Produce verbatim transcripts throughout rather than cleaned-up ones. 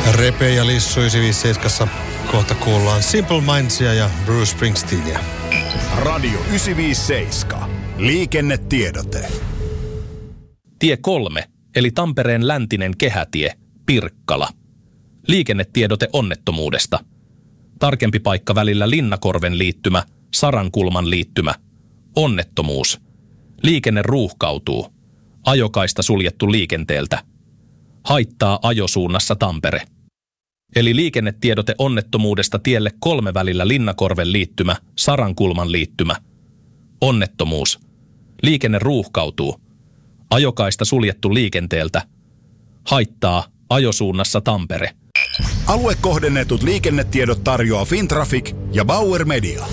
Repe ja Lissu yhdeksänsataaviisikymmentäseitsemän. Kohta kuullaan Simple Mindsia ja Bruce Springsteenia. Radio yhdeksänsataaviisikymmentäseitsemän. Liikennetiedote. Tie kolme, eli Tampereen läntinen kehätie, Pirkkala. Liikennetiedote onnettomuudesta. Tarkempi paikka välillä Linnakorven liittymä, Sarankulman liittymä. Onnettomuus. Liikenne ruuhkautuu. Ajokaista suljettu liikenteeltä. Haittaa ajosuunnassa Tampere. Eli liikennetiedote onnettomuudesta tielle kolme välillä Linnakorven liittymä, Sarankulman liittymä. Onnettomuus. Liikenne ruuhkautuu. Ajokaista suljettu liikenteeltä. Haittaa ajosuunnassa Tampere. Aluekohdennetut liikennetiedot tarjoaa Fintraffic ja Bauer Media.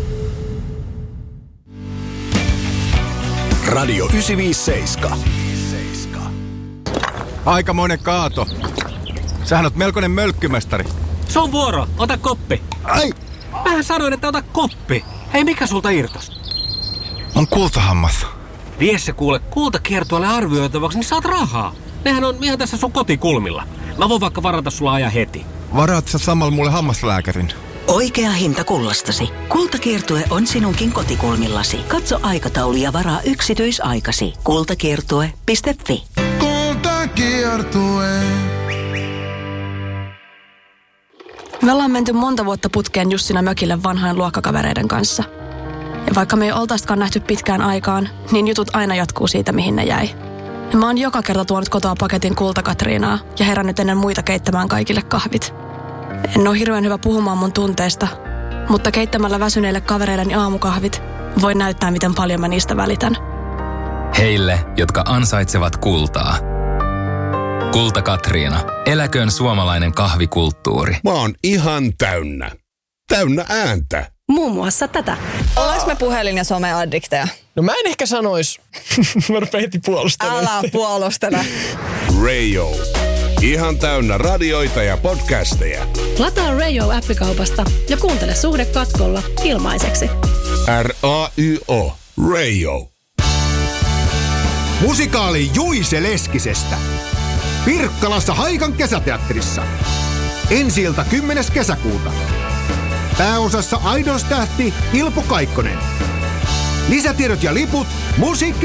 Radio yhdeksänsataaviisikymmentäseitsemän. Aikamoinen kaato. Sähän oot melkoinen mölkkymästari. Se on vuoro. Ota koppi. Ai! Mähän sanoin, että ota koppi. Hei, mikä sulta irtos? On kultahammas. Vie se kuule kultakiertueelle arvioitavaksi, niin saat rahaa. Nehän on ihan tässä sun kotikulmilla. Mä voin vaikka varata sulla ajan heti. Varaat sä samalla mulle hammaslääkärin? Oikea hinta kullastasi. Kultakiertue on sinunkin kotikulmillasi. Katso aikataulu ja varaa yksityisaikasi. kultakiertue piste fi. Kultakiertue. Me ollaan menty monta vuotta putkeen Jussina mökille vanhojen luokkakavereiden kanssa. Ja vaikka me ei oltaisikaan nähty pitkään aikaan, niin jutut aina jatkuu siitä, mihin ne jäi. Ja mä oon joka kerta tuonut kotoa paketin Kulta-Katriinaa ja herännyt ennen muita keittämään kaikille kahvit. En oo hirveän hyvä puhumaan mun tunteista, mutta keittämällä väsyneille kavereilleni aamukahvit voi näyttää, miten paljon mä niistä välitän. Heille, jotka ansaitsevat kultaa. Kulta-Katriina. Eläköön suomalainen kahvikulttuuri. Mä oon ihan täynnä. Täynnä ääntä. Muun muassa tätä. Ollaanko me puhelin- ja someaddikteja? No mä en ehkä sanois. Mä rupean heti puolustelemaan. Älä puolustele. Radio. Ihan täynnä radioita ja podcasteja. Lataa Radio-appikaupasta ja kuuntele Suhde katkolla ilmaiseksi. R A Y O. Radio. Musikaali Juise Leskisestä. Pirkkalassa Haikan kesäteatterissa. Ensi-ilta kymmenes kesäkuuta. Pääosassa Aidos-tähti Ilpo Kaikkonen. Lisätiedot ja liput musiikki